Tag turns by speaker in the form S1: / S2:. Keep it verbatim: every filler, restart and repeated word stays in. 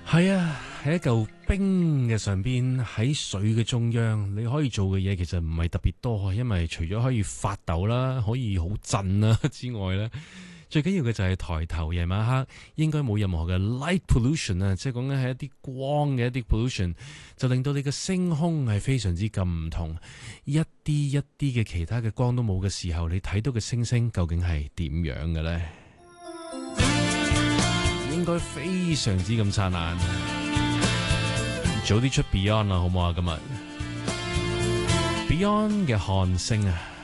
S1: 係啊，喺一嚿冰嘅上邊，喺水嘅中央，你可以做嘅嘢其實唔係特別多，因為除咗可以發抖啦，可以好震啦之外咧，最緊要嘅就係抬頭夜晚黑應該冇任何嘅 light pollution 啊，即係講緊係一啲光嘅一啲 pollution，就令到你嘅星空係非常之咁唔同，一啲一啲嘅其他嘅光都冇嘅時候，你睇到嘅星星究竟係點樣嘅呢？應該非常之咁燦爛，早啲出 Beyond 啦，好唔好啊？今日 Beyond 嘅看星啊！